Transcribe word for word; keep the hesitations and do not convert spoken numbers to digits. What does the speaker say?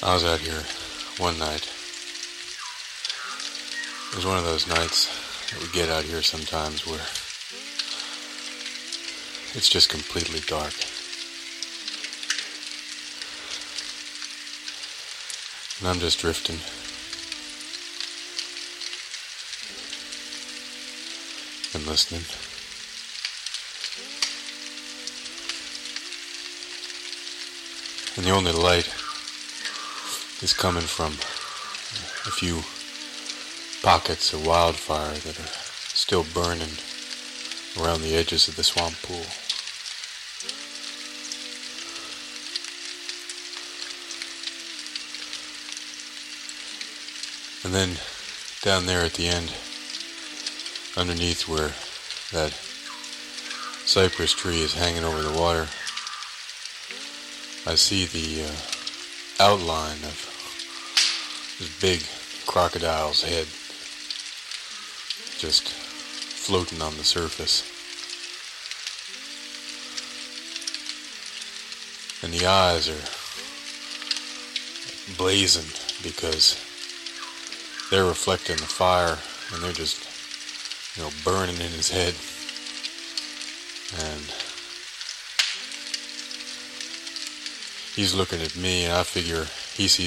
I was out here one night. It was one of those nights that we get out here sometimes where it's just completely dark. And I'm just drifting. And listening. And the only light is coming from a few pockets of wildfire that are still burning around the edges of the swamp pool. And then down there at the end, underneath where that cypress tree is hanging over the water, I see the uh, outline of this big crocodile's head just floating on the surface. And the eyes are blazing because they're reflecting the fire and they're just, you know, burning in his head. And he's looking at me, and I figure he sees